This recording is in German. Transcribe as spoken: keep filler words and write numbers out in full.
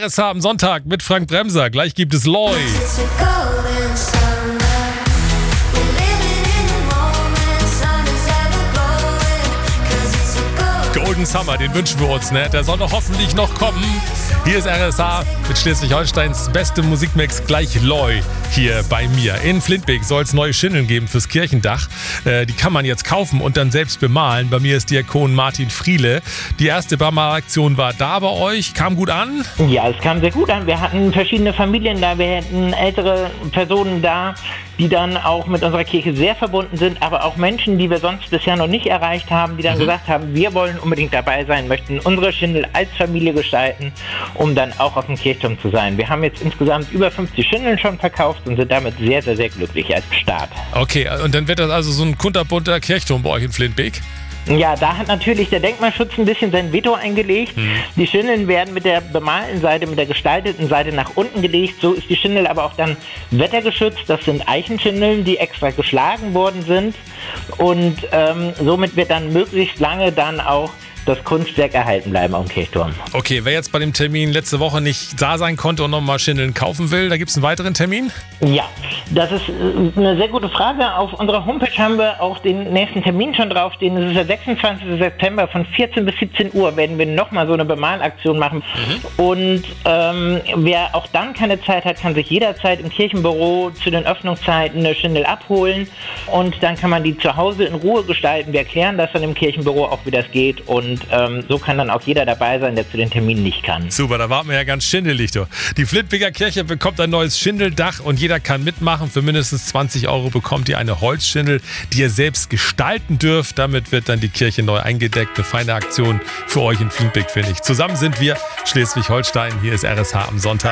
R S H am Sonntag mit Frank Bremser. Gleich gibt es Loy. Golden Summer, den wünschen wir uns, ne? Der soll doch hoffentlich noch kommen. Hier ist R S H mit Schleswig-Holsteins beste Musikmix, gleich Loy hier bei mir. In Flintbeek soll es neue Schindeln geben fürs Kirchendach. Äh, die kann man jetzt kaufen und dann selbst bemalen. Bei mir ist Diakon Martin Friele. Die erste Bemalaktion war da bei euch, kam gut an? Ja, es kam sehr gut an. Wir hatten verschiedene Familien da, wir hatten ältere Personen da, die dann auch mit unserer Kirche sehr verbunden sind, aber auch Menschen, die wir sonst bisher noch nicht erreicht haben, die dann mhm. gesagt haben, wir wollen unbedingt dabei sein, möchten unsere Schindel als Familie gestalten, um dann auch auf dem Kirchturm zu sein. Wir haben jetzt insgesamt über fünfzig Schindeln schon verkauft und sind damit sehr, sehr, sehr glücklich als Start. Okay, und dann wird das also so ein kunterbunter Kirchturm bei euch in Flintbeek? Ja, da hat natürlich der Denkmalschutz ein bisschen sein Veto eingelegt. Mhm. Die Schindeln werden mit der bemalten Seite, mit der gestalteten Seite nach unten gelegt. So ist die Schindel aber auch dann wettergeschützt. Das sind Eichenschindeln, die extra geschlagen worden sind. Und ähm, somit wird dann möglichst lange dann auch das Kunstwerk erhalten bleiben am Kirchturm. Okay, wer jetzt bei dem Termin letzte Woche nicht da sein konnte und nochmal Schindeln kaufen will, da gibt es einen weiteren Termin? Ja, das ist eine sehr gute Frage. Auf unserer Homepage haben wir auch den nächsten Termin schon draufstehen. Das ist der sechsundzwanzigsten September von vierzehn bis siebzehn Uhr werden wir nochmal so eine Bemalaktion machen. Mhm. Und ähm, wer auch dann keine Zeit hat, kann sich jederzeit im Kirchenbüro zu den Öffnungszeiten eine Schindel abholen und dann kann man die zu Hause in Ruhe gestalten. Wir erklären das dann im Kirchenbüro auch, wie das geht, und ähm, so kann dann auch jeder dabei sein, der zu den Terminen nicht kann. Super, da warten wir ja ganz schindelig. Du. Die Flintbeeker Kirche bekommt ein neues Schindeldach und jeder kann mitmachen. Für mindestens zwanzig Euro bekommt ihr eine Holzschindel, die ihr selbst gestalten dürft. Damit wird dann die Kirche neu eingedeckt. Eine feine Aktion für euch in Flintbeek, finde ich. Zusammen sind wir Schleswig-Holstein. Hier ist R S H am Sonntag.